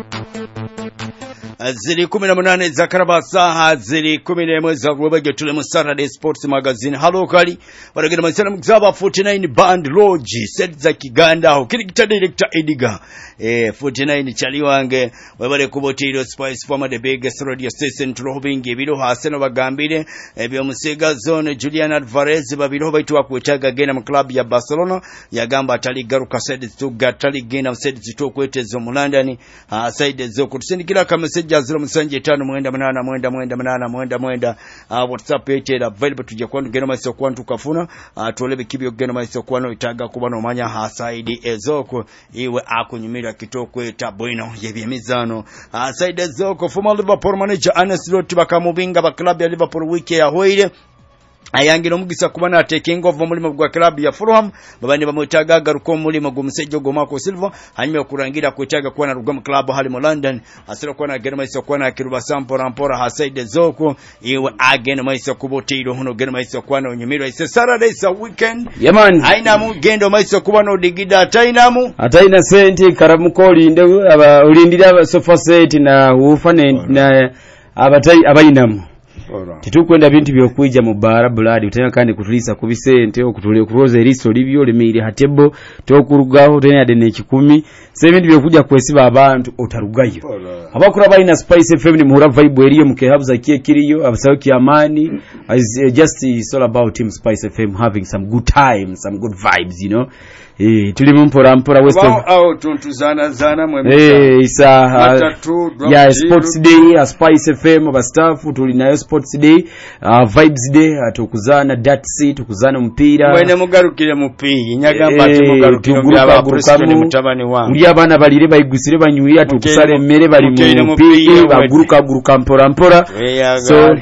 Zili 18 za Karabasa, zili 11 za Rwebege tule mu Saturday Sports Magazine. Halo kali, baragenda masana mkizaba 49 Band Lodge, set za Kiganda, ho kirikita director Ediga. 49 chali wange, webale kubotiro Spice former the biggest radio station turobingi biro haseno bagambire, ebyo musega zone Julian Alvarez babiro baitwa kwetaga gena mu club ya Barcelona, yagamba atali garuka said to gatali gena said to kweteza mu London, side zo kutusindikira ka message aziro musanje 5 WhatsApp yetera available tujja kwantu gena maiso kwantu kafuna tolebe kibyo gena maiso kwano itaga kuba no manya hasaidi ezoko iwe akunyumira kitokwe tabwino yebyemizano side ezoko former Liverpool manager Arne Slot bakamubinga ba club ya Liverpool wiki ya hoire ayangira omugisa kubana taking over mulimo gwa club ya Fulham babandi bamutaga garuko mulimo gumusejo gomako Silva hanyuma kurangira kwetaga kuwa na rugam club hali mu London asira kuwa na gena maiso kuwa na kiruba sampora mpora hasaide zoko iwe agena maiso kubotiro huno gena maiso kuwa na unyumiro ise Saturday is a weekend yaman aina mu gendo maiso kuwa na digida ataina senti karamukoli nde ulindira sofa set na ufane na abainamu titukwenda bintu byokuija mu bara buladi utanya kandi kutulisa kubisente okutule kuroza eriso libyo limiri hatebo tokurugaho tena de nekikumi sebintu byokuja kwesiba abantu otarugayo abakura baina Spice FM ni muhura vibe eriyo mukehabuza kiriyo abasauki amani just it's all about team Spice FM having some good time, some good vibes, you know. Tuli mpora western zana mwemisa isa sports day a Spice FM aba staff tuli nayo sports day vibes day atukuzana datsi tukuzana mpira mwene mugarukire mupiri nyagamba mugarukire byaba president mutabani wangu uli abana balire bayigusire banyuye atukusale mmere bali mu mpira baguruka mpora so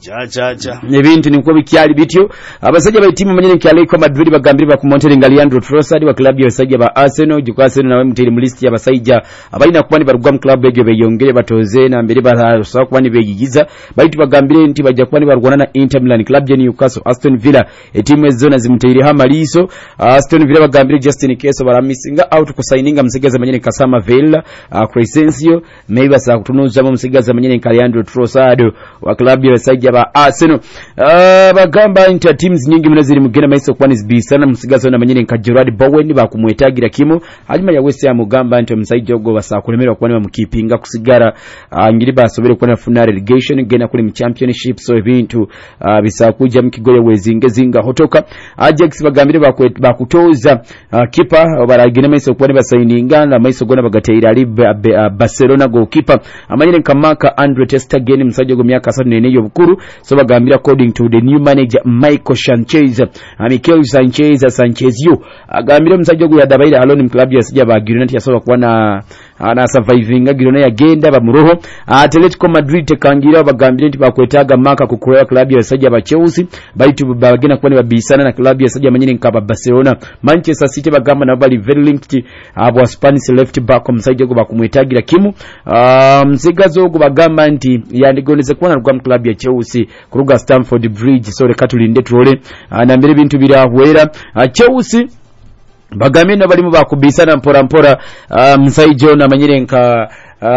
nebintu niko bikyali bityo abasajja ba timu manyene kyaleko Madrid bagambire bakumontelinga Leandro Trossard wa club y'abasajja ba Arsenal jiko Arsenal nawe muteri mu list y'abasajja abalina kubani barugwa club egyo beyongere batoze na mbere barasa kubani beyigiza baitu bagambire nti bajja kubani barugwana na Inter Milan club ya Newcastle Aston Villa timu ezona zimuteri ha maliso Aston Villa bagambire Justin Keso baramisinga out ku signinga msigaza manyene Kasama Villa Crescencio maybe sa kutunuza mu msigaza manyene Leandro Trossard wa club y'abasajja ba Arsenal bagamba inter teams nyingi munaziri mugena maiso kwani zibisana musigazo na manyene nka Gerard Bowen bakumwetagira kimo hanyuma ya West Ham mugamba nti omusaiji ogo basakulemerwa kwani bamukipinga kusigara ngiri basobere kwani afuna relegation gena kuli mu championship so ebintu bisakuja mkigoya wezinga hotoka Ajax bagambire bakutoza keeper baragina maiso kwani basaininga na maiso gona bagateira ali Barcelona goalkeeper amanyene nka Marca Andre ter Stegen musaiji ogo myaka 34 yobukuru so bagambira according to the new manager Michael Sanchez yo agambira musajja ogo yadabaira alone club yasija ba Girona yasoba kuba na surviving Girona yagenda bamuroho Atletico Madrid tekangira bagambira nti bakwetaga Marca ku club yasajja ba Chelsea baitu bagena kuba babisana na club yasajja manyine nkaba Barcelona Manchester City bagamba na bali very linked abo Spanish left back musajja ogo bakumwetagira kimu msigazo ogo bagamba nti yandigoneze kuba na club ya Chelsea kuruga Stamford Bridge so reka tulinde trole na mbere bintu birahwera Chelsea bagamena balimu bakubisana mpora msaijo na manyire nka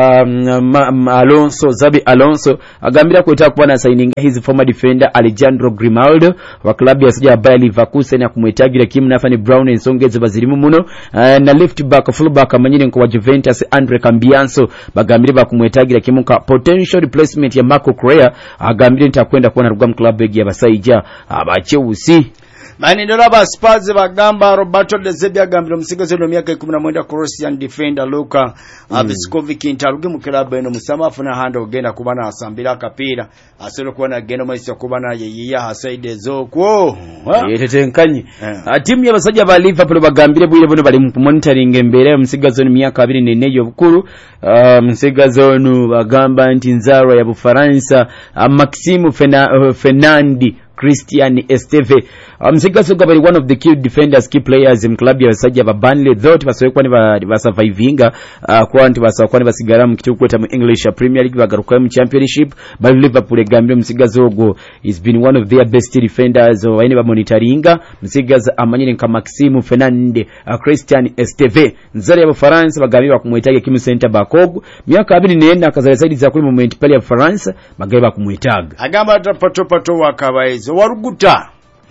Zabi Alonso agambira kweta kuba na signing his former defender Alejandro Grimaldo wa club ya sija Bayer Leverkusen akumwetagira Kim Nafani Brown ensongeze bazirimu muno na left back full back amanyine nko wa Juventus Andre Cambiaso bagambira bakumwetagira Kim ka potential replacement ya Marco Correa agambira ntakwenda kuwa na rugam club ya basaija Chelsea Mani ndola Spurs bagamba Roberto De Zerbi agambira musigazo no myaka 19 Croatian defender Luka Viskovic intaruge mu club eno musamafu na hando genda kubana asambira kapira asero kuona geno maisha kubana yeyiya hasaide zokwo yetetenkanyi timu y'abasajja ba Liverpool bagambire bwire bono bali monitoring embere musigazo no myaka 24 yobukuru musigazo no bagamba nti nzaro ya Bufaransa Maxime Fernandi Christian Esteve. Msigaso gabari one of the key defenders, key players in club ya Sajja ba Burnley though baswekwa ni ba survivinga kwa nti basakwa ni basigara mu kitukweta mu English Premier League bagaruka mu Championship but Liverpool egambye msigazo go is been one of their best defenders waine ba monitoringa msigaza amanyire nka Maxime Fernandes Christian Esteve nzari ya France bagambye bakumwetaga kimu center back ogu myaka 24 akazale side za kuli moment pale ya France bagambye bakumwetaga agamba pato wakabayizo waruguta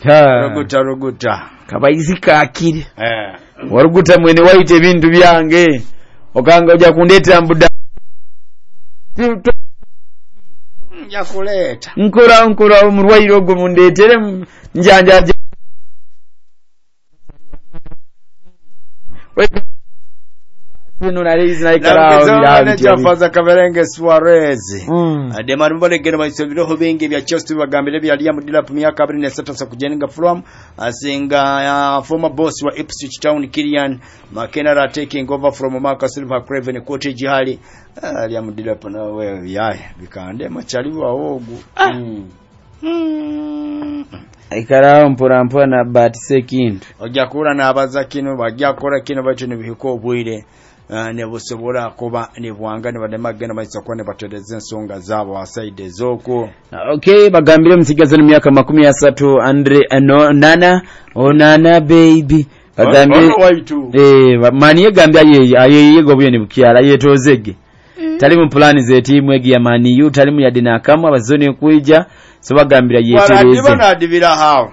kabayizika akiri waruguta mwene waite bintu byange okanga oja kundeta mbuda yakuleta nkura umurwayi rogo mundetere njanja Nuna rezi na ikarao jafaza Kaberenge Suarez ademari mbole gena baisubiro hobenge bya Chelsea bagambire bya Liam Delap myaka 23 kujenga from asinga former boss wa Ipswich Town Kylian McKenna taking over from Marcus Silva Craven Cottage hali Liam Delap na wewe yaye bikande machali wa ogu ikarao mpora na batise kintu ojakura na abaza kino bajakora kino bacho nibihiko obwire ne busobora kuba ne bwanga ne bademagena maisa kone batereze ensonga zabo aside zoko. Okay, bagambire msigazo ni myaka 30 Andre Onana baby bagambire mani yegambya yego byo ne bukyala yetozege tali mu plani ze timu egi ya Mani U tali mu yadina kama abazoni kuija so bagambira yetereze banadibira hawo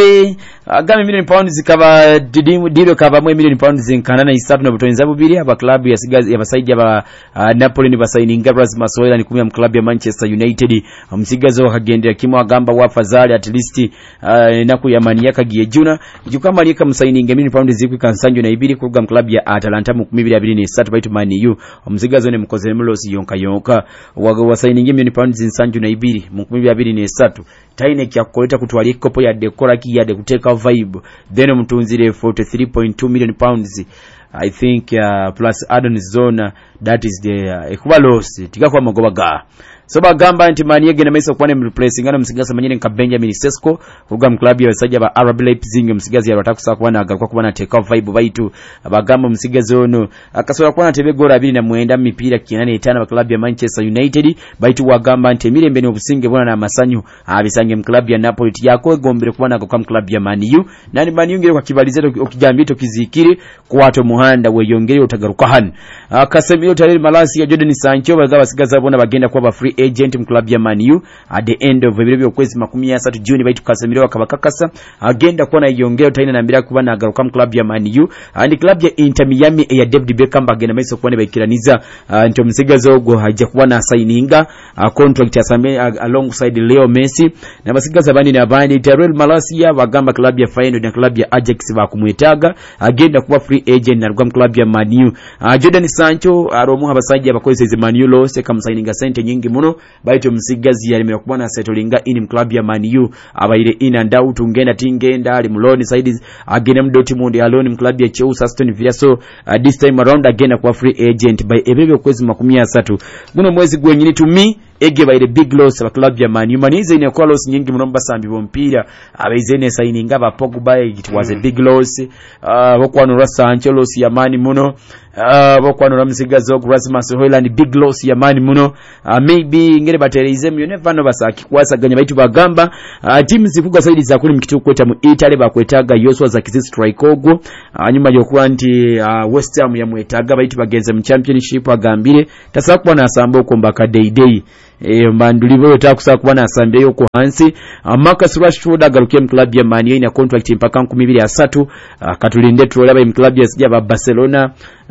agame million pounds kaba dilo kaba mwe million pounds nkana na isatu na butonza bubiri aba club ya sigazi ya basaija ba Napoli ni basaini Gabras Masoela ni kumya club ya Manchester United msigazo akagendera kimo agamba wa fazali at least naku ya Mani yakagiye juna jukama lika msaini million pounds ziku kansanjo na ibiri kuruga club ya Atalanta mu 2023 baitu Mani U msigazo ne mukoze mulosi yonka wasaini million pounds nsanjo na ibiri mu 2023 taine kya koleta kutwali ikopo ya dekora ki ya de kuteka vibe then mtunzire 43.2 million pounds I think plus add-on zone that is the equivalence tikafwa magobaga so bagamba nti Mani yegena maiso kwane replacing ana msigaza manyene nka Benjamin Sesko kuruga mu club ya Sajja ba Arab Leipzig msigazi ya batakusa kuba nagaruka kuba na take off vibe baitu bagamba msigazi ono akasola kuba na tebe gora 2 mipira kinane etana ba club ya Manchester United baitu wagamba nti mirembe ne obusinge bona na masanyu abisange mu club ya Napoli yako gombere kuba nagaruka mu club ya Mani U nani Mani U ngire kwa kibalizeto okijambito kizikire kwato muhanda weyongere otagaruka han Casemiro Tariq Malasi ya Jordan Sancho bagaba sigaza bona bagenda kwa ba free agent mu club ya Mani U at the end of ebiro by'okwezi 13 June baitu Casemiro akabakakasa agenda kuona yongero taina nambira kuba nagaruka mu club ya Mani U and club ya Inter Miami ya David Beckham bagenda maiso kuone bakiraniza nto msigazo go haja kuba na signinga contract ya Same alongside Leo Messi na basigaza bandi na bandi Tariq Malasi bagamba club ya Feyenoord na club ya Ajax bakumwetaga agenda kuba free agent na rugam club ya Mani U Jordan Sancho aromu abasaji bakozeze Mani U lose kama signinga sente nyingi muno baito msigazi yalimira kubona setolinga in club ya Mani U abaire in and out ngenda tingenda ali muloni side agena mdoti mundi alone mu club ya Chelsea Aston Villa so this time around again kwa free agent by ebebe kwezi 13 muno mwezi gwenyini to me ege baire big loss wa club ya Mani U manize ine kwa loss nyingi munomba sambi bompira abaizene signing aba Pogba it was a big loss bokwanura Sancho loss ya Mani muno bokwanura msigazo Rasmus Hojlund big loss ya Mani muno maybe ngere batereze you never know basaki kwasaganya baitu bagamba team zikuga side za kuli mkitukweta mu Italy bakwetaga Joshua Zirkzee strike ogo nyuma yokuwa nti West Ham ya mwetaga baitu bagenze mu Championship agambire tasakwa na sambo kombaka day mandulivo takusa kuba na Sunday yoko hansi Marcus Rashford agarukiye mu club ya Mani U ina contract mpaka 2023 katulinde tulaba mu club ya Sajja ba Barcelona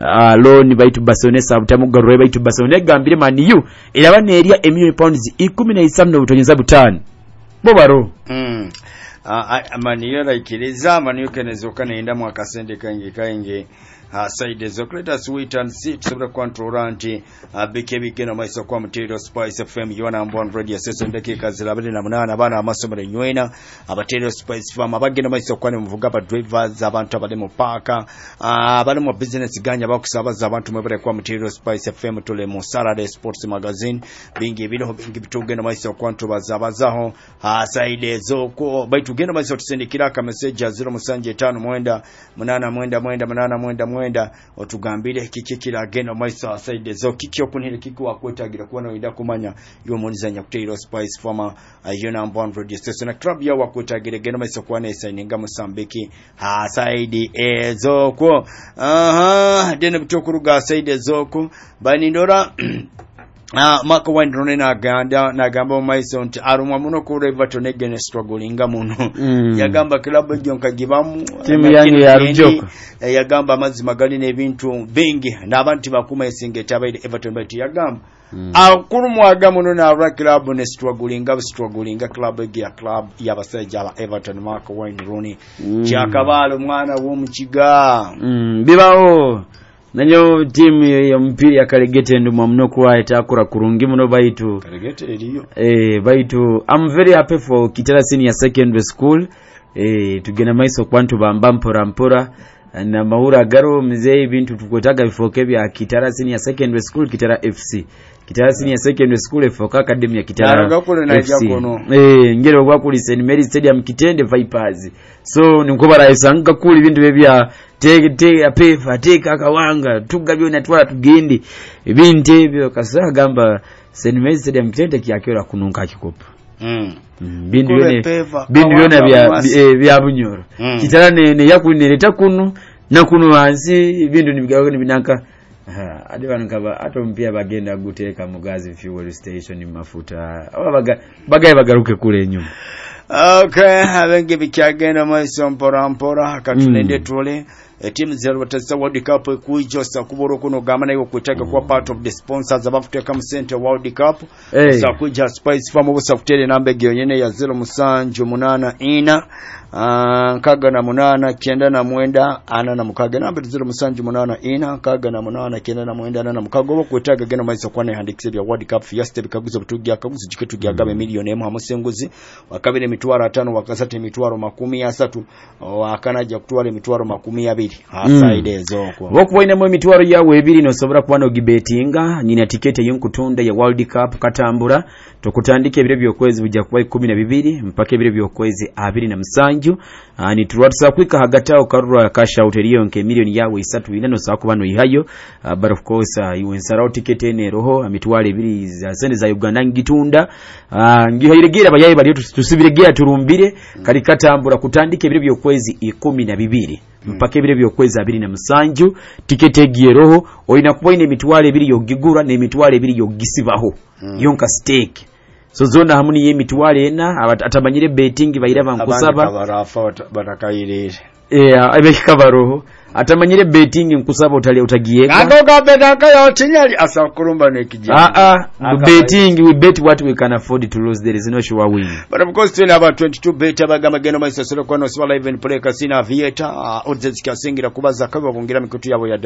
loan baitu Barcelona sabutamu garwe baitu Barcelona gambire Mani U irabane area £1 million 17 no butonyeza butani bobaro Mani U laikiriza Mani U kenezoka nenda mu akasende kange side ezo let us wait and see tusobola control anti BKB geno maiso kwa Material Spice FM yona mbon radio session dakika 28 abana amasomero nywena Material Spice FM abageno maiso kwa muvuga ba drivers abantu abali mu parka abali mu business ganya bakusabaza abantu mwebere kwa Material Spice FM tole mu Saturday Sports Magazine bingi bino bingi bitugeno maiso kwa ntubazabazaho side ezo ko baitugeno maiso tusendikira ka message 075 otugambire kikikira geno maiso side ezo kikyo kunile kikuwa kwetagira kuba no kumanya yo monizanya Material Spice former yona mbon radio station na club ya wakwetagira geno maiso kwa nesa ninga Mosambiki side ezo ko dene bitokuruga side ezo ko bani ndora Marco Wendrone nagamba maiso nti arumwa muno ku Everton again struggling muno yagamba club jonka gibamu timu yange ya rujoko yagamba mazima gali n'ebintu bingi n'abantu bakuma esinge tabaide Everton bati yagamba akurumwaga muno na club ne struggling club y'abasajja aba Everton Marco Wendrone kyakabalo mwana w'omukiga bibawo nanyo timu ya mpira ya Kalegete ndo mwamuno kuwa itakura kurungi muno baitu Kalegete eliyo baitu I'm very happy for Kitara Senior Secondary School tugena maiso kwantu bamba mpora na maura garo mzee bintu tukotaga bifoke bya Kitara Senior Secondary School Kitara FC Kitara Senior Secondary School FOK Academy ya Kitara FC ngero kwa kuli St Mary Stadium Kitende Vipers so nikuba raisanga kuli bintu bya tege apefa teka akawanga tugabyo natwala tugindi binte byo kasagamba St Mary Stadium Kitende kyakera kununka kikopo bintu byona bya bunyoro Kitara ne yakunireta kunu na kunu hansi bintu nibigaho nibinaka ade bankaba atompia bagenda guteka mugazi fuel station mafuta bagaye bagaruke kule nyuma okay abenge bikyagenda maiso mpora katulende tole team zero batasa World Cup kuijosa kuboro kuno gamana yo kwetaka kwa part of the sponsors abafuteka mu center World Cup sa kuja Spice Farm obusa kutere nambege yonyene ya 078 nkaga na munana kenda na mwenda ana na mukaga namba 078 nkaga na munana kenda na mwenda ana na mukaga obo kwetaka geno maiso kwane handikise bya World Cup fiesta bikaguzo butugya kaguzo jiketu gya gabe milioni emu hamusenguzi wakabire mitwaro 5 wakasate mitwaro 13 wakanaja kutwale mitwaro 12 side ezoko bokuboine mu mitwaro yawe ebiri no sobora kubano gibetinga nyina tikete yonkutunda ya World Cup katambura tukutandike ebire byokwezi bujja kuba 12 mpaka ebire byokwezi 27 ni tuwatsa kwika hagatao karura cash out eriyo nke milioni yawe 3 inano sakubano ihayo but of course iwensara tikete ne roho amitwale ebiri za sene za Uganda ngitunda ngihayiregira bayaye bali tusibiregera turumbire kali katambura kutandike ebire byokwezi 12 mpaka ebire byokwezi 27 tikete giyeroho oina kuboine mitwale ebiri yogigura ne mitwale ebiri yogisibaho yonka stake so zona hamuni ye mitwale ena atabanyire betting bayiraba nkusaba abarafa batakayirire abeshikabaroho atamanyire betting nkusaba utagiyeka agoga betaka yotinyali asakurumba nekije betting we bet what we can afford to lose, there is no sure win. But of course still about 22 bet abagama geno maisosero kwa no swala even play casino vieta odds kyasingira kubaza kaba bongira mikutu yabo ya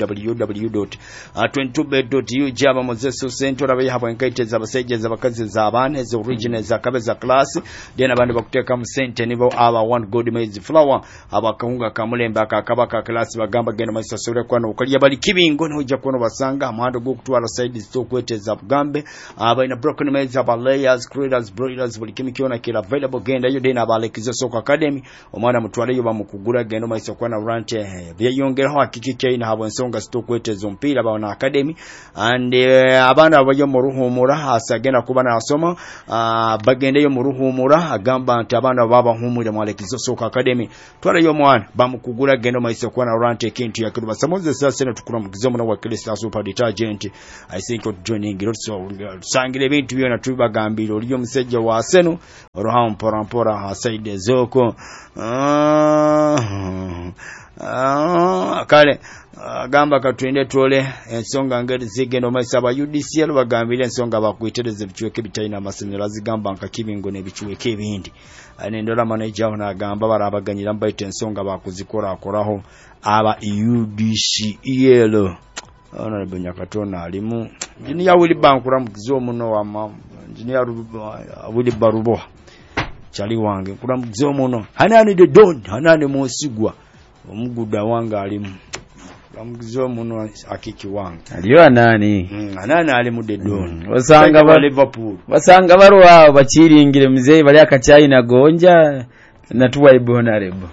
www.22bet.u jaba mozeso center abaye habo enkaiteza abaseje zabakazi za abane za original za kabeza class dena bandi bakuteka mu center nibo aba one good maize flour abakahunga kamulemba akakabaka class bagamba geno maisosero kwa no ukaliya bali kibingo no ujja kono basanga amando go kutwala side stokweteza bugambe abaina broken maize aba layers creators broilers buli kimikiona kila available genda yo dena abalekizo soko academy omwana mutwale yo bamukugura geno maisokwa na rante byeyongeraho hakikike ina habo ensonga stokweteza mpira baona academy and abana abayo mu ruhumura hasagena kuba na asoma bagende yo mu ruhumura agamba nti abana baba humure mu alekizo soko academy twala yo mwana bamukugura geno maisokwa na rante kintu yakuba samoze sasa tukura mugizo muna wa Crystal super detergent I think what joining so sangire bintu byona tubagambira oliyo musejja wa Arsenal oroha mpora hasaide zoko kale agamba katwende tole ensonga ngeri zigenda omaiso aba UDCL bagambira ensonga bakwitereza ebicuweke bitalina amasanyalaze gamba nkakibingo n'ebicuweke ebindi nendola manager ono agamba barabaganyira mbaita ensonga bakuzikora akoraho aba UDCL Honorable Nyakatona alimu Engineer Willy Bankura mukizo muno wa Engineer Willy Barubo chali wange kula mukizo muno hanani de don hanani musigwa omuguda wange alimu kula mukizo muno akiki wange aliyo anani anani alimu de don wasanga ba Liverpool basanga barwa bachiringire muzee bali akachayi na gonja natuwa ibonarebo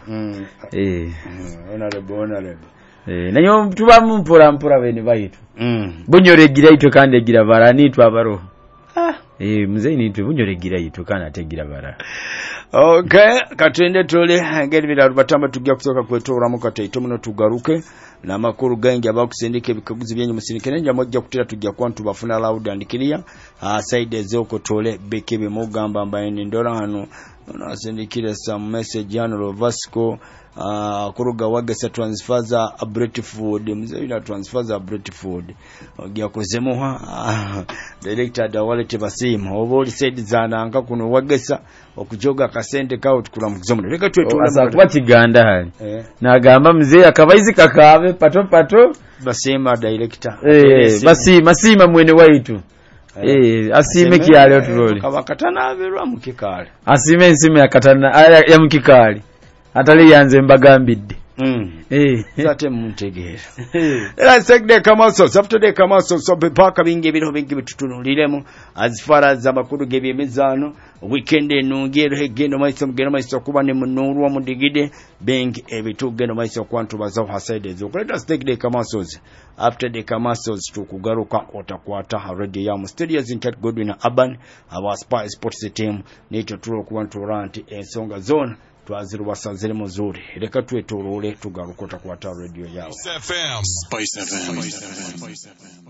honorable nanyo tuba mpura bene bayitu bunyoregira ito kandi egira barani twabaro muzee ni tu bunyoregira ito kandi ategira bara okay katende tole ngeri biraru batamba tujja kusoka kwetora mu kataito muno tugaruke na makuru gangi abakusindika ebikaguzi byenye musinikene nja mojja kutira tujja kwantu bafuna loud and clear side ezoko tole bekebe mugamba mbayeni ndola hano nasindikira some message General Vasco kuruga wagesa transfers a Bradford mzee ina transfers a Bradford ogia kuzemuha director da wallet basima oboli said zana anga kuno wagesa okujoga kasente kaut kula muzomo leka twetu asa kuba kiganda hali nagamba mzee akabayizi kakabe pato basima director masima mwene waitu asime kiale otuloli kabakatana aberwa mukikale asime nsime yakatana ya mukikale atali yanze mbagambidde zate muntegera era segde kamaso Saturday kamaso so bepaka binge biro binge bitutunuliremo as far as amakuru gebyemizano weekend enungero hegendo maiso kuba ne munuru omudigide bank ebitugendo maiso kwantu bazo haside zo kuleta segde kamaso after the kamasos tukugaruka otakwata radio ya studios in Cat Godwin Urban our sports team nito tulo kubantu ranti ensonga zone twaziru basanzire muzuri reka twetolole tugaruka otakwata radio yao Spice FM.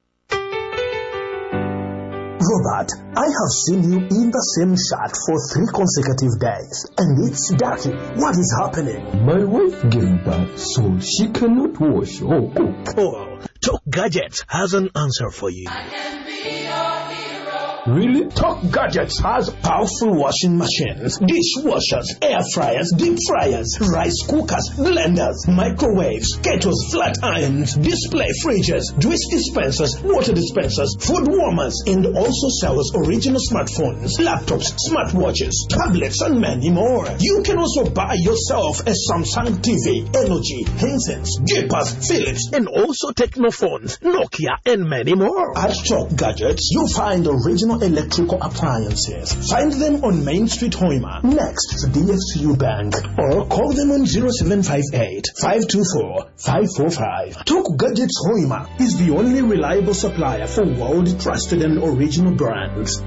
Robert, I have seen you in the same shirt for 3 consecutive days, and it's dirty. What is happening? My wife gave birth, so she cannot wash or cook. Oh, Talk Gadgets has an answer for you. I can be your hero. Really? Talk Gadgets has powerful washing machines, dishwashers, air fryers, deep fryers, rice cookers, blenders, microwaves, kettles, flat irons, display fridges, juice dispensers, water dispensers, food warmers, and also sells original smartphones, laptops, smartwatches, tablets, and many more. You can also buy yourself a Samsung TV, LG, Hisense, Jeepers, Philips, and also Technophones, Nokia, and many more. At Talk Gadgets, you'll find original electrical appliances. Find them on Main Street, Hoima, next to DFCU Bank, or call them on 0758 524 545. Talk Gadgets Hoima is the only reliable supplier for world-trusted and original brands.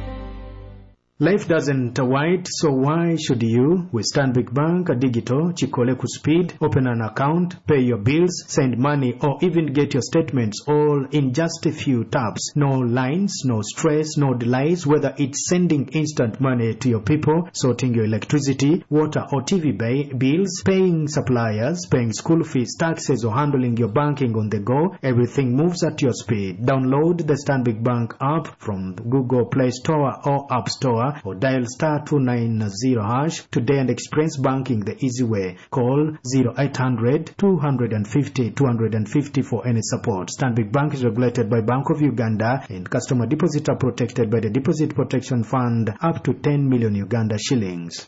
Life doesn't wait, so why should you? With Stanbic Bank Digital, Chikoleku Speed, open an account, pay your bills, send money, or even get your statements all in just a few taps. No lines, no stress, no delays, whether it's sending instant money to your people, sorting your electricity, water or TV bills, paying suppliers, paying school fees, taxes, or handling your banking on the go. Everything moves at your speed. Download the Stanbic Bank app from the Google Play Store or App Store, or dial *290# today and experience banking the easy way. Call 0800 250 250 for any support. Stanbic Bank is regulated by Bank of Uganda, and customer deposits are protected by the Deposit Protection Fund up to 10 million Uganda shillings.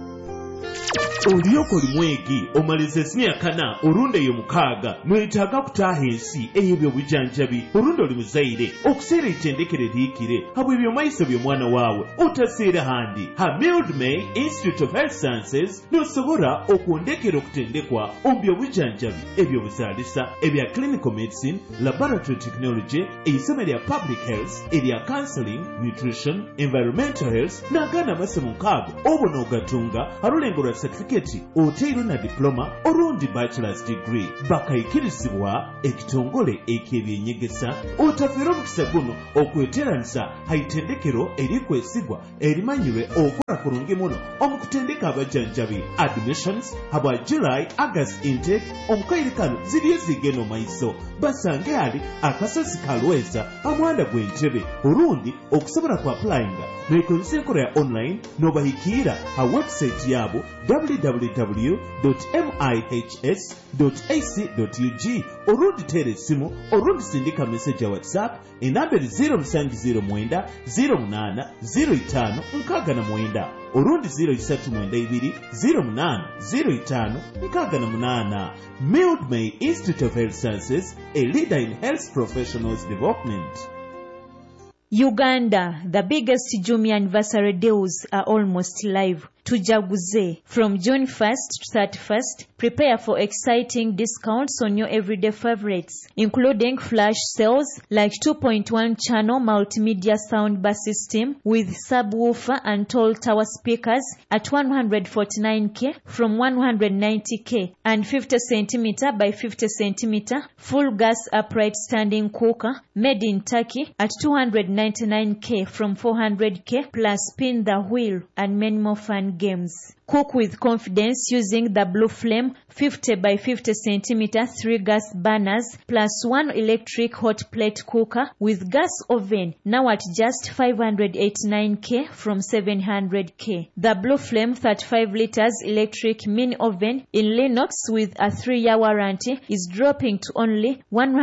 Oliyoko limwegi omalize sinyakana orunde yo mukaaga mwetaaga kutaaha ensi ey'ebyobujanjabi orunde oli muzaire okuseera ettendekero liikire habwe ebyomaiso by'omwana waawe otaseera handi ha Mildmay Institute of Health Sciences n'osobola okwondekera okutendekwa omu byobujanjabi ebyobuzaalisa ebya clinical medicine, laboratory technology, eisomo lya public health, erya counseling, nutrition, environmental health n'agaana amasomo nkaago oba n'ogatunga alulengolwa certificate certificate oteero na diploma orundi bachelor's degree bakayikirizibwa ekitongole ek'ebyenyegesa otafera omukisa guno okweteranisa haitendekero erikwesigwa erimanyirwe okola kurungi muno omukutendeka abajjanjabi admissions habwa July August intake omukaire kano ziriyo zigeno maiso basange ali akasozi kalweza amwanda gw'entebe orundi okusobola ku applyinga nekozesa enkola ya online n'obahikira ha website yabo www.mihs.ac.ug orundi tera essimu orundi sindika message ya whatsapp enamberi 0709 08 05 69 orundi 0392 08 05 68. Mildred May Institute of Health Sciences, a leader in health professionals development. Uganda, the biggest Jumia anniversary deals are almost live. Tujaguze. From June 1st to 31st, prepare for exciting discounts on your everyday favorites, including flash sales like 2.1 channel multimedia soundbar system with subwoofer and tall tower speakers at 149k from 190k, and 50 cm by 50 cm full gas upright standing cooker made in Turkey at 299k from 400k, plus spin the wheel and many more fun games. Cook with confidence using the Blue Flame 50 by 50 cm 3 gas burners plus 1 electric hot plate cooker with gas oven, now at just 589k from 700k. The Blue Flame 35 liters electric mini oven in Linux with a 3-year warranty is dropping to only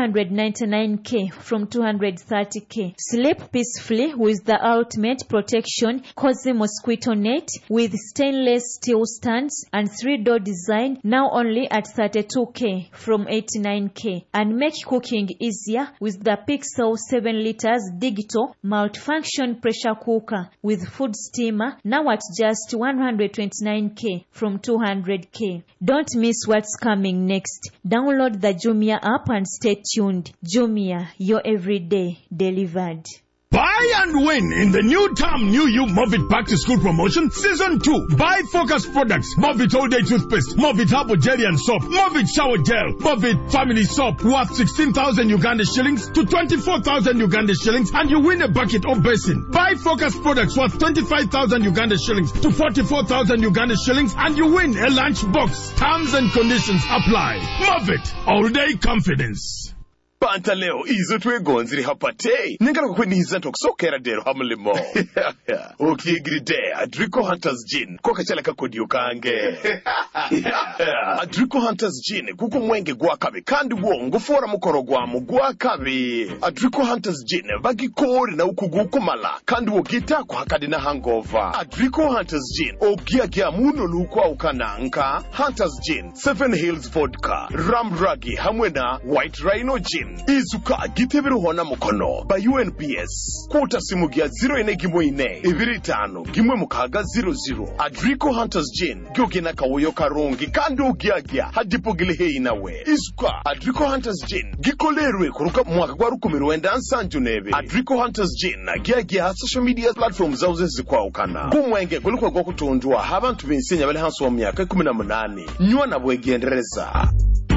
199k from 230k. Sleep peacefully with the ultimate protection cozy mosquito net with stainless steel stands and 3-door design, now only at 32k from 89k. And make cooking easier with the Pixel 7 liters digital multifunction pressure cooker with food steamer, now at just 129k from 200k. Don't miss what's coming next. Download the Jumia app and stay tuned. Jumia, your everyday delivered. Buy and win in the new term New You Movit Back to School promotion Season 2. Buy Focus products, Movit All Day Toothpaste, Movit Herbal Jelly and Soap, Movit Shower Gel, Movit Family Soap worth 16,000 Uganda shillings to 24,000 Uganda shillings, and you win a bucket or basin. Buy Focus products worth 25,000 Uganda shillings to 44,000 Uganda shillings, and you win a lunch box. Terms and conditions apply. Movit All Day Confidence. Pantaleo izo twegonziri hapate nengala kukweniza tokusokera dero hamulimo okigride Adrico Hunters Gin koka chala kakodiyo kange Adrico Hunters Gin kuko mwenge gwakabe kandi wongo fora mukoro gwamu gwakabe. Adrico Hunters Gin bagikori na ukugukumala kandi wogita kwa hakadi na hangover. Adrico Hunters Gin ogiagia muno lukwa ukananka. Hunters Gin 7 Hills Vodka Ramragi hamwena White Rhino Gin izuka gitebiru hona mukono ba UNPS kuta simugia 0 25 gimwe mukaga 00. Adrico Hunters Gin gyogena kawoyo karongi kandi ugiagia hadipogile hei nawe izuka. Adrico Hunters Gin gikolerwe kuruka mwaka gwa 19 nsanju nebe. Adrico Hunters Gin agiagia social media platforms zauze zikwa ukana kumwenge guliko gwa kutondwa habantu binsenya bali hanso wa myaka 18 nywa na bwegendereza.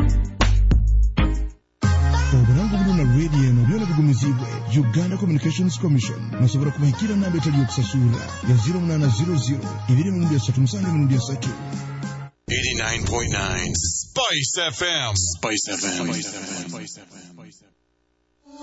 Oburango buluna radio no byona bigumizibwe Uganda Communications Commission nasobora kubahikira namba etali okusasura ya 0800 237 89.9 Spice FM. Spice FM.